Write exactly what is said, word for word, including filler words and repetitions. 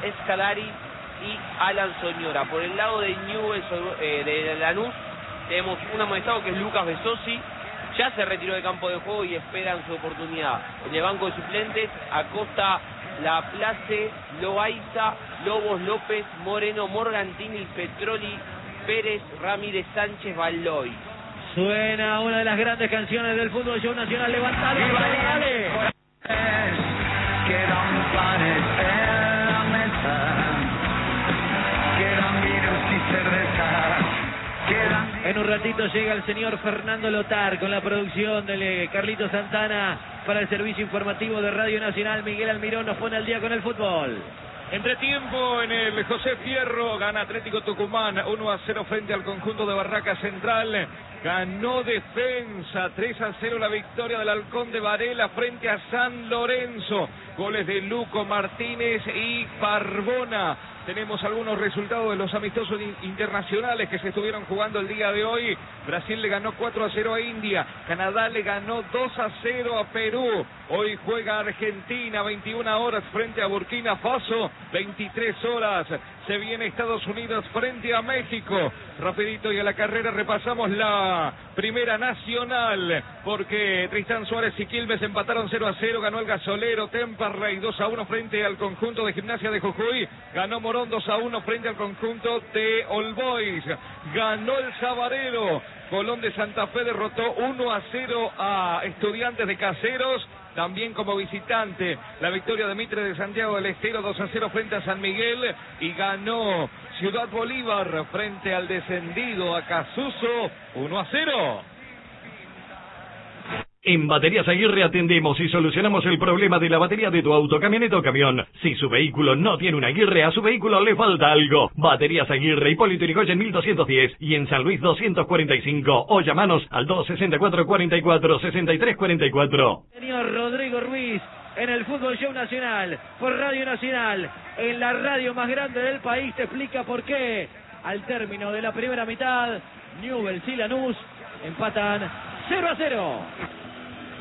Escalari y Alan Soñora. Por el lado de Newell's, eh, de Lanús, tenemos un amonestado que es Lucas Besosi. Ya se retiró del campo de juego y esperan su oportunidad. En el banco de suplentes, Acosta, Laplace, Loaiza, Lobos, López, Moreno, Morgantini, Petroli, Pérez, Ramírez, Sánchez, Valois. Suena una de las grandes canciones del fútbol show nacional. Levantale, dale, dale. Quedan planes en la mesa, quedan virus y cerveza, quedan... En un ratito llega el señor Fernando Lotar con la producción de Carlito Santana para el servicio informativo de Radio Nacional. Miguel Almirón nos pone al día con el fútbol. Entretiempo en el José Fierro, gana Atlético Tucumán uno a cero frente al conjunto de Barraca Central. Ganó Defensa tres a cero la victoria del Halcón de Varela frente a San Lorenzo. Goles de Luco Martínez y Parbona. Tenemos algunos resultados de los amistosos internacionales que se estuvieron jugando el día de hoy. Brasil le ganó cuatro a cero a India. Canadá le ganó dos a cero a Perú. Hoy juega Argentina, veintiuna horas frente a Burkina Faso. veintitrés horas se viene Estados Unidos frente a México. Rapidito y a la carrera repasamos la primera nacional, porque Tristán Suárez y Quilmes empataron cero a cero. Ganó el Gasolero. Temperley dos a uno frente al conjunto de Gimnasia de Jujuy. Ganó Morón dos a uno frente al conjunto de All Boys. Ganó el Sabarero. Colón de Santa Fe derrotó uno a cero a Estudiantes de Caseros. También como visitante, la victoria de Mitre de Santiago del Estero dos a cero frente a San Miguel. Y ganó Ciudad Bolívar frente al descendido Acasuso uno a cero. En Baterías Aguirre atendemos y solucionamos el problema de la batería de tu auto, camioneta o camión. Si su vehículo no tiene una Aguirre, a su vehículo le falta algo. Baterías Aguirre, Hipólito Yrigoyen mil doscientos diez y en San Luis doscientos cuarenta y cinco. O llamanos al dos sesenta y cuatro, cuarenta y cuatro, sesenta y tres cuarenta y cuatro. Señor Rodrigo Ruiz en el Fútbol Show Nacional, por Radio Nacional, en la radio más grande del país, te explica por qué. Al término de la primera mitad, Newell's y Lanús empatan cero a cero.